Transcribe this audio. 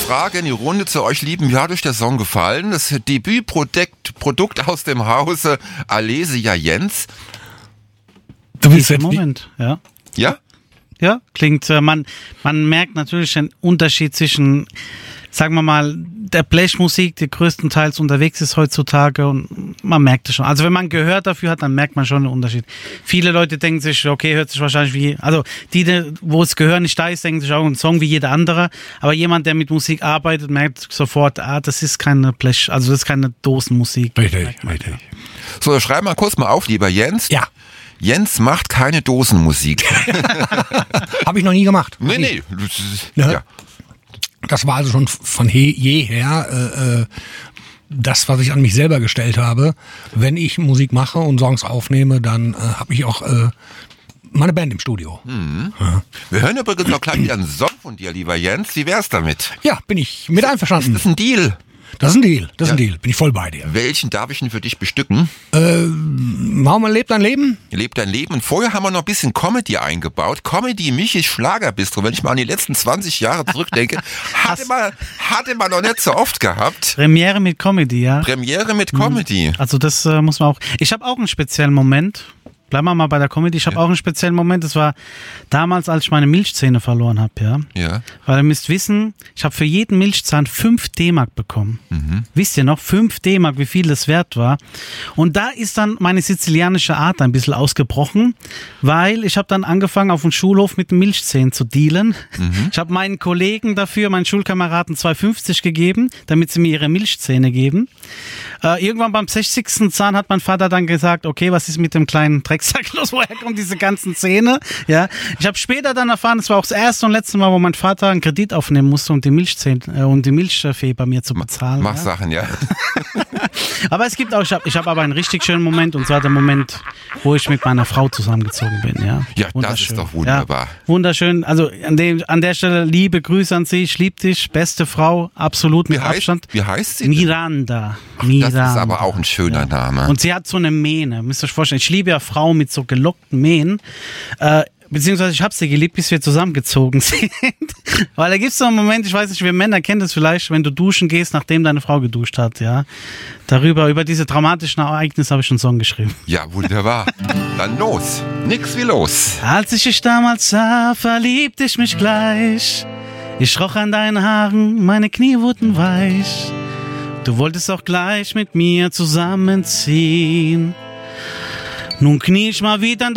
Frage in die Runde zu euch Lieben. Wie hat euch der Song gefallen? Das Debütprodukt aus dem Hause Alesia Jens. Du willst Im Moment, ja. Ja? Ja, klingt, man merkt natürlich den Unterschied zwischen, sagen wir mal, der Blechmusik, die größtenteils unterwegs ist heutzutage, und man merkt es schon. Also wenn man Gehör dafür hat, dann merkt man schon den Unterschied. Viele Leute denken sich, okay, hört sich wahrscheinlich wie, also die, wo das Gehör nicht da ist, denken sich auch ein Song wie jeder andere, aber jemand, der mit Musik arbeitet, merkt sofort, das ist keine Blech, also das ist keine Dosenmusik. Richtig. So, schreib mal kurz mal auf, lieber Jens. Ja. Jens macht keine Dosenmusik. Habe ich noch nie gemacht. Nee. Ne? Ja. Das war also schon von jeher das, was ich an mich selber gestellt habe. Wenn ich Musik mache und Songs aufnehme, dann habe ich auch meine Band im Studio. Mhm. Ja. Wir hören übrigens noch gleich wieder einen Song von dir, lieber Jens. Wie wär's damit? Ja, bin ich mit einverstanden. Das ist ein Deal. Das ist ein Deal, bin ich voll bei dir. Welchen darf ich denn für dich bestücken? Machen wir Lebt dein Leben? Lebt dein Leben. Und vorher haben wir noch ein bisschen Comedy eingebaut. Comedy, Michis Schlagerbistro. Wenn ich mal an die letzten 20 Jahre zurückdenke, hatte man noch nicht so oft gehabt. Premiere mit Comedy, ja. Premiere mit Comedy. Also das muss man auch. Ich habe auch einen speziellen Moment. Bleiben wir mal bei der Comedy. Ich habe auch einen speziellen Moment. Das war damals, als ich meine Milchzähne verloren habe. Ja. Weil ihr müsst wissen, ich habe für jeden Milchzahn 5 D-Mark bekommen. Wisst ihr noch? 5 D-Mark, wie viel das wert war. Und da ist dann meine sizilianische Art ein bisschen ausgebrochen, weil ich habe dann angefangen, auf dem Schulhof mit den Milchzähnen zu dealen. Ich habe meinen Kollegen dafür, meinen Schulkameraden 2,50 gegeben, damit sie mir ihre Milchzähne geben. Irgendwann beim 60. Zahn hat mein Vater dann gesagt, okay, was ist mit dem kleinen Drecksack los, woher kommen diese ganzen Zähne? Ja, ich habe später dann erfahren, es war auch das erste und letzte Mal, wo mein Vater einen Kredit aufnehmen musste, um die Milchzähne, um die Milchfee bei mir zu bezahlen. Mach Sachen, ja. Aber es gibt auch, ich hab aber einen richtig schönen Moment, und zwar der Moment, wo ich mit meiner Frau zusammengezogen bin. Ja, das ist doch wunderbar. Ja, wunderschön. Also an der Stelle liebe Grüße an Sie, ich liebe dich, beste Frau, absolut mit Abstand. Wie heißt sie? Miranda. Das ist aber auch ein schöner Name. Und sie hat so eine Mähne, müsst ihr euch vorstellen. Ich liebe ja Frauen mit so gelockten Mähnen. Beziehungsweise ich habe sie geliebt, bis wir zusammengezogen sind. Weil da gibt es so einen Moment, ich weiß nicht, wir Männer kennen das vielleicht, wenn du duschen gehst, nachdem deine Frau geduscht hat, ja. Über diese dramatischen Ereignisse habe ich einen Song geschrieben. Ja, wunderbar. Dann los. Nix wie los. Als ich dich damals sah, verliebte ich mich gleich. Ich roch an deinen Haaren, meine Knie wurden weich. Du wolltest auch gleich mit mir zusammenziehen. Nun knie ich mal wieder an